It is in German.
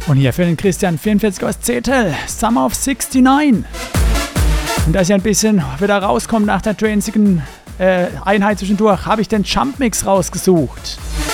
Und hier für den Christian 44 aus Zetel, Summer of 69. Und da ich ein bisschen wieder rauskomme nach der transigen Einheit zwischendurch, habe ich den Jump Mix rausgesucht.